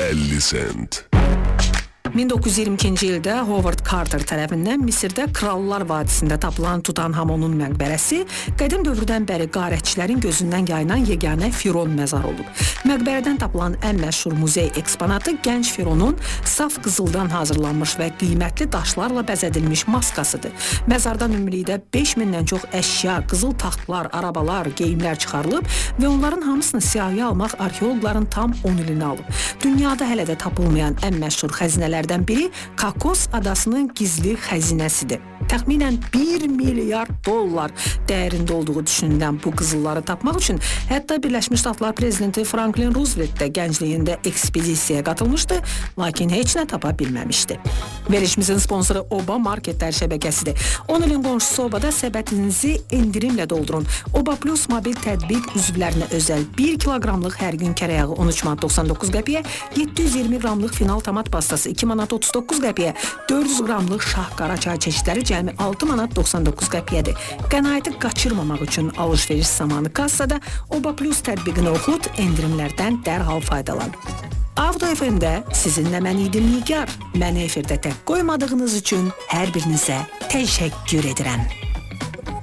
50 sent. 1922-ci ildə Howard Carter tərəfindən Misirdə Krallar vadisində tapılan Tutanhamonun məqbərəsi qədim dövrdən bəri qarətçilərin gözündən yayılan yeganə Firon məzarı olub. Məqbərədən tapılan ən məşhur muzey eksponatı gənc Fironun saf qızıldan hazırlanmış və qiymətli daşlarla bəzədilmiş maskasıdır. Məzardan ümumilikdə 5000-dən çox əşya, qızıl taxtlar, arabalar, geyimlər çıxarılıb və onların hamısını siyahıya almaq arxeoloqların tam 10 ilini alıb. Dünyada hələ də tapılmayan ən məşhur xəzinələr biri Kakos adasının gizli xəzinəsidir. Təxminən 1 milyard dollar dəyərində olduğu düşünülən bu qızılları tapmaq üçün hətta Birləşmiş Ştatlar prezidenti Franklin Roosevelt də gəncliyində ekspedisiyaya qatılmışdı, lakin heç nə tapa bilməmişdi. Verişimizin sponsoru Oba Marketlər şəbəkəsidir. 10 ilin qonşusu Obada səbətinizi endirimlə doldurun. Oba Plus mobil tətbiq üzvlərinə özəl 1 kiloqramlıq hər gün kərəyağı 13 manat 99 qəpiyə, 720 qramlıq final tomat pastası 2 manat 39 qəpiyə, 400 qramlıq şah qara çay çeşidləri cəmi 6 manat 99 qəpiyədir. Qənaəti qaçırmamaq üçün alış-veriş zamanı kassada Oba Plus tətbiqini oxut, endirimlərdən dərhal faydalan. Avto FM-də sizinlə mən idim Nigar. Məni efirdə tək qoymadığınız üçün hər birinizə təşəkkür edirəm.